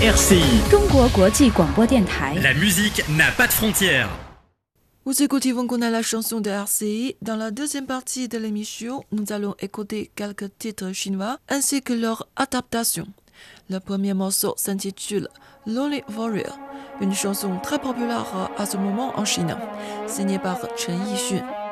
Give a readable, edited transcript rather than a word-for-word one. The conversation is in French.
RCI. 中国国际广播电台。 La musique n'a pas de frontières. Vous écoutez Vangona, la chanson de RCI. Dans la deuxième partie de l'émission, nous allons écouter quelques titres chinois ainsi que leur adaptation. Le premier morceau s'intitule Lonely Warrior, une chanson très populaire à ce moment en Chine, signée par Chen Yixun.